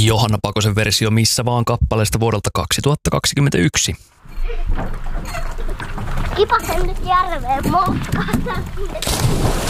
Johanna Pakosen versio Missä vaan kappaleesta vuodelta 2021. Kipasen nyt järveen moukkaan.